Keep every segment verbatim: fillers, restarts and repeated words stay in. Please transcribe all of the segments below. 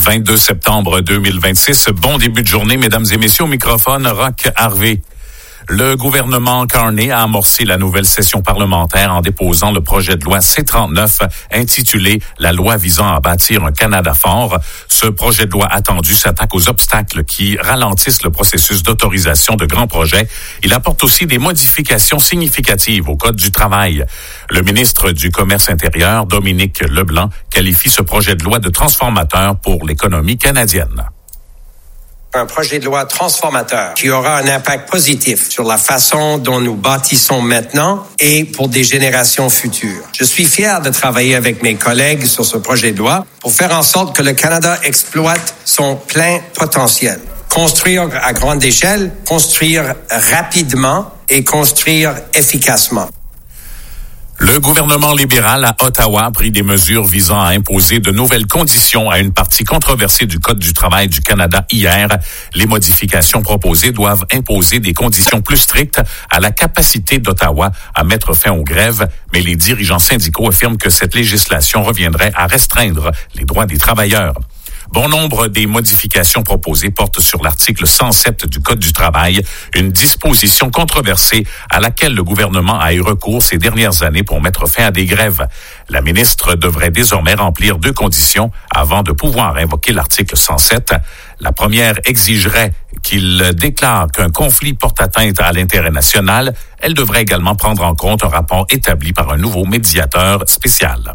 vingt-deux septembre deux mille vingt-six. Bon début de journée, mesdames et messieurs, au microphone, Roch Harvey. Le gouvernement Carney a amorcé la nouvelle session parlementaire en déposant le projet de loi C trente-neuf intitulé « La loi visant à bâtir un Canada fort ». Ce projet de loi attendu s'attaque aux obstacles qui ralentissent le processus d'autorisation de grands projets. Il apporte aussi des modifications significatives au Code du travail. Le ministre du Commerce intérieur, Dominique Leblanc, qualifie ce projet de loi de transformateur pour l'économie canadienne. Un projet de loi transformateur qui aura un impact positif sur la façon dont nous bâtissons maintenant et pour des générations futures. Je suis fier de travailler avec mes collègues sur ce projet de loi pour faire en sorte que le Canada exploite son plein potentiel. Construire à grande échelle, construire rapidement et construire efficacement. Le gouvernement libéral à Ottawa a pris des mesures visant à imposer de nouvelles conditions à une partie controversée du Code du travail du Canada hier. Les modifications proposées doivent imposer des conditions plus strictes à la capacité d'Ottawa à mettre fin aux grèves, mais les dirigeants syndicaux affirment que cette législation reviendrait à restreindre les droits des travailleurs. Bon nombre des modifications proposées portent sur l'article cent sept du Code du travail, une disposition controversée à laquelle le gouvernement a eu recours ces dernières années pour mettre fin à des grèves. La ministre devrait désormais remplir deux conditions avant de pouvoir invoquer l'article cent sept. La première exigerait qu'il déclare qu'un conflit porte atteinte à l'intérêt national. Elle devrait également prendre en compte un rapport établi par un nouveau médiateur spécial.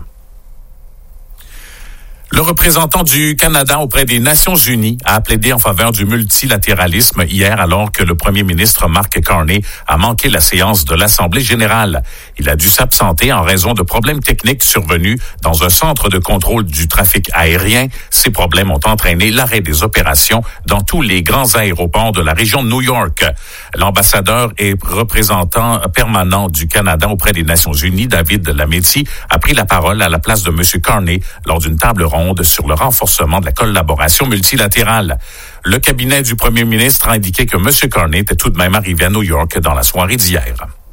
Le représentant du Canada auprès des Nations unies a plaidé en faveur du multilatéralisme hier alors que le premier ministre Mark Carney a manqué la séance de l'Assemblée générale. Il a dû s'absenter en raison de problèmes techniques survenus dans un centre de contrôle du trafic aérien. Ces problèmes ont entraîné l'arrêt des opérations dans tous les grands aéroports de la région de New York. L'ambassadeur et représentant permanent du Canada auprès des Nations unies, David Lametti, a pris la parole à la place de M. Carney lors d'une table ronde sur le renforcement de la collaboration multilatérale. Le cabinet du premier ministre a indiqué que M. Carney était tout de même arrivé à New York dans la soirée d'hier.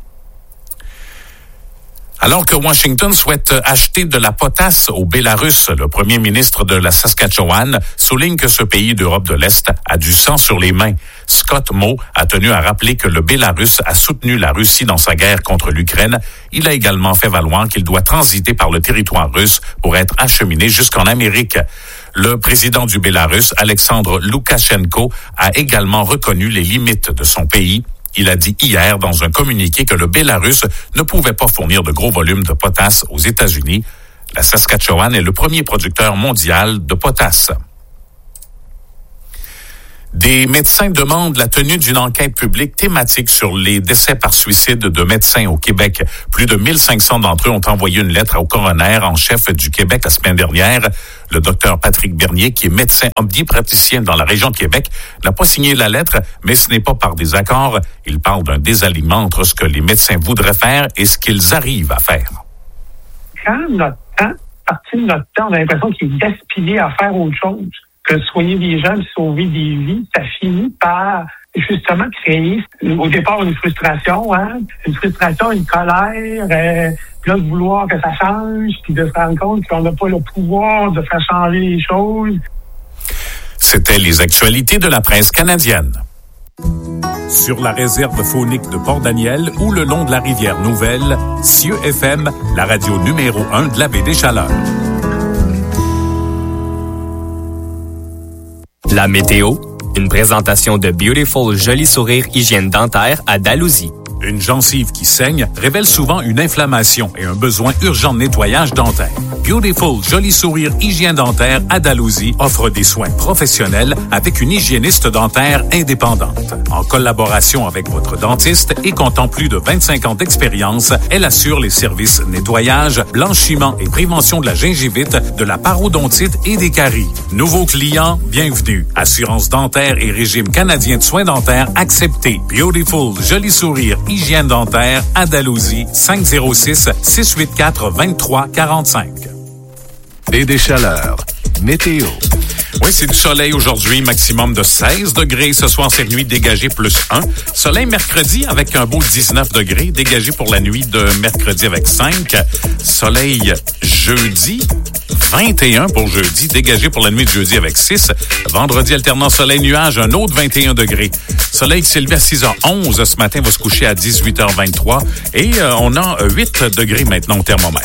Alors que Washington souhaite acheter de la potasse au Bélarus, le premier ministre de la Saskatchewan souligne que ce pays d'Europe de l'Est a du sang sur les mains. Scott Moe a tenu à rappeler que le Bélarus a soutenu la Russie dans sa guerre contre l'Ukraine. Il a également fait valoir qu'il doit transiter par le territoire russe pour être acheminé jusqu'en Amérique. Le président du Bélarus, Alexandre Loukachenko, a également reconnu les limites de son pays. Il a dit hier dans un communiqué que le Bélarus ne pouvait pas fournir de gros volumes de potasse aux États-Unis. La Saskatchewan est le premier producteur mondial de potasse. Des médecins demandent la tenue d'une enquête publique thématique sur les décès par suicide de médecins au Québec. Plus de mille cinq cents d'entre eux ont envoyé une lettre au coroner en chef du Québec la semaine dernière. Le docteur Patrick Bernier, qui est médecin omnipraticien dans la région de Québec, n'a pas signé la lettre, mais ce n'est pas par désaccord. Il parle d'un désalignement entre ce que les médecins voudraient faire et ce qu'ils arrivent à faire. Quand notre temps, partie de notre temps, on a l'impression qu'il est gaspillé à faire autre chose que soigner des gens et sauver des vies, ça finit par justement créer au départ une frustration, hein, une frustration, une colère, euh, puis là de vouloir que ça change, puis de se rendre compte qu'on n'a pas le pouvoir de faire changer les choses. C'était les actualités de la presse canadienne. Sur la réserve faunique de Port-Daniel ou le long de la rivière Nouvelle, Cieux F M, la radio numéro un de la baie des Chaleurs. La météo, une présentation de Beautiful Joli Sourire Hygiène Dentaire à Dalhousie. Une gencive qui saigne révèle souvent une inflammation et un besoin urgent de nettoyage dentaire. Beautiful Joli Sourire Hygiène Dentaire à Dalhousie offre des soins professionnels avec une hygiéniste dentaire indépendante. En collaboration avec votre dentiste et comptant plus de vingt-cinq ans d'expérience, elle assure les services nettoyage, blanchiment et prévention de la gingivite, de la parodontite et des caries. Nouveaux clients, bienvenue. Assurance dentaire et régime canadien de soins dentaires accepté. Beautiful Joli Sourire Hygiène Dentaire à Dalhousie, cinq zéro six, six huit quatre, deux trois quatre cinq. Et des chaleurs. Météo. Oui, c'est du soleil aujourd'hui, maximum de seize degrés. Ce soir, c'est nuit dégagée plus un. Soleil mercredi avec un beau dix-neuf degrés. Dégagé pour la nuit de mercredi avec cinq. Soleil jeudi vingt et un pour jeudi, dégagé pour la nuit de jeudi avec six. Vendredi, alternant soleil-nuage, un autre vingt et un degrés. Soleil qui s'est levé à six heures onze ce matin, va se coucher à dix-huit heures vingt-trois. Et euh, on a huit degrés maintenant au thermomètre.